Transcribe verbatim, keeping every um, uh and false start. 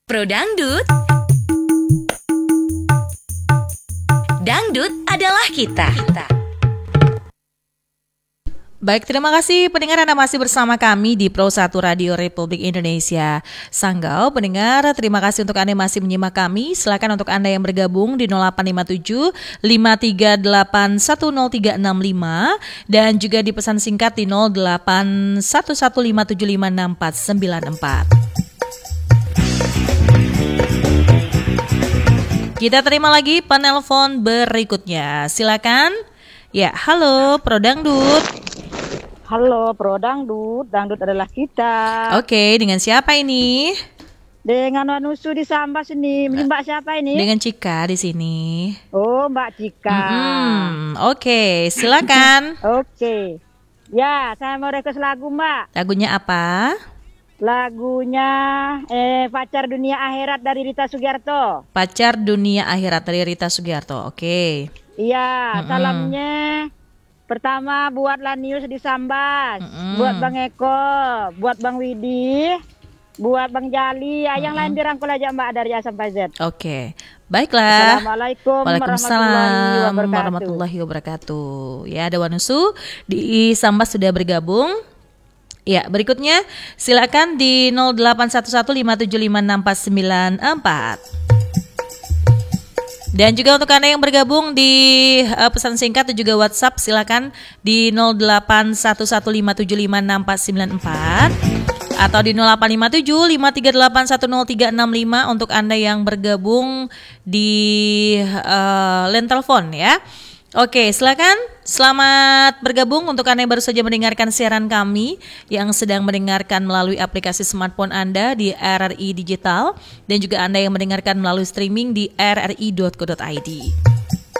Pro Dangdut. Dangdut adalah kita. Baik, terima kasih pendengar Anda masih bersama kami di Pro satu Radio Republik Indonesia Sanggau. Pendengar, terima kasih untuk Anda yang masih menyimak kami. Silakan untuk Anda yang bergabung di nol delapan lima tujuh lima tiga delapan satu nol tiga enam lima dan juga di pesan singkat di nol delapan satu satu lima tujuh lima enam empat sembilan empat. Kita terima lagi penelpon berikutnya. Silakan. Ya, halo Pro Dangdut. Halo Pro Dangdut, Dangdut adalah kita. Oke, dengan siapa ini? Dengan Wanusu di Sambas ini. Mbak siapa ini? Dengan Cika di sini. Oh, Mbak Cika. Mm-hmm. Oke, silakan. Oke. Ya, saya mau request lagu, Mbak. Lagunya apa? Lagunya eh, Pacar Dunia Akhirat dari Rita Sugiarto. Pacar Dunia Akhirat dari Rita Sugiarto. Oke. Iya, Mm-mm. salamnya pertama buat Lanius di Sambas, Mm-mm. buat Bang Eko, buat Bang Widi, buat Bang Jali, ya, yang lain dirangkul aja Mbak dari A sampai Z. Oke. Baiklah. Assalamualaikum Waalaikumsalam warahmatullahi wabarakatuh. warahmatullahi wabarakatuh. Ya, ada Wanusu di Sambas sudah bergabung. Ya, berikutnya silakan di nol delapan satu satu lima tujuh lima enam empat sembilan empat. Dan juga untuk Anda yang bergabung di uh, pesan singkat dan juga WhatsApp, silakan di nol delapan satu satu lima tujuh lima enam empat sembilan empat atau di nol delapan lima tujuh lima tiga delapan satu nol tiga enam lima untuk Anda yang bergabung di uh, line telepon ya. Oke, silakan. Selamat bergabung untuk Anda yang baru saja mendengarkan siaran kami yang sedang mendengarkan melalui aplikasi smartphone Anda di R R I Digital dan juga Anda yang mendengarkan melalui streaming di r r i dot co dot i d.